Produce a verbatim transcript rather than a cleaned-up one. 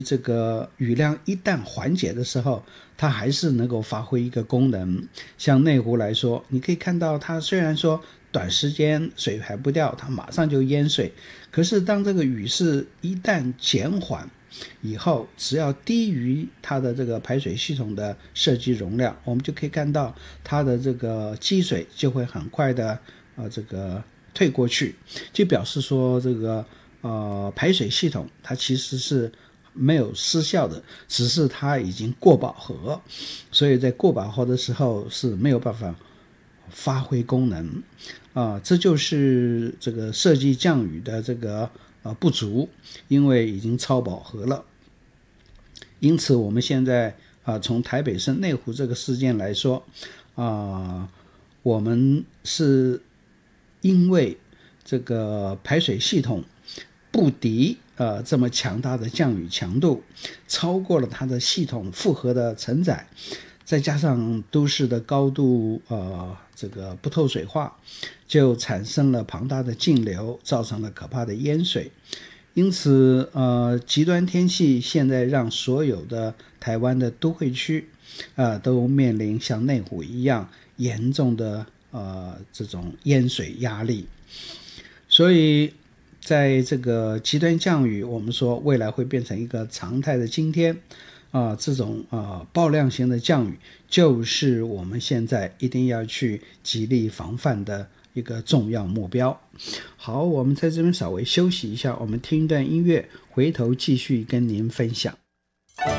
这个雨量一旦缓解的时候，它还是能够发挥一个功能。像内湖来说，你可以看到它虽然说短时间水排不掉，它马上就淹水，可是当这个雨势一旦减缓以后，只要低于它的这个排水系统的设计容量，我们就可以看到它的这个积水就会很快的呃这个退过去，就表示说这个呃排水系统它其实是没有失效的，只是它已经过饱和，所以在过饱和的时候是没有办法发挥功能啊、呃，这就是这个设计降雨的这个呃不足，因为已经超饱和了。因此我们现在啊、呃，从台北市内湖这个事件来说啊、呃，我们是因为这个排水系统不敌呃这么强大的降雨强度，超过了它的系统负荷的承载，再加上都市的高度呃这个不透水化，就产生了庞大的径流，造成了可怕的淹水。因此呃极端天气现在让所有的台湾的都会区呃都面临像内湖一样严重的呃这种淹水压力。所以在这个极端降雨，我们说未来会变成一个常态的今天啊、呃，这种啊、呃、爆量型的降雨，就是我们现在一定要去极力防范的一个重要目标。好，我们在这边稍微休息一下，我们听一段音乐，回头继续跟您分享。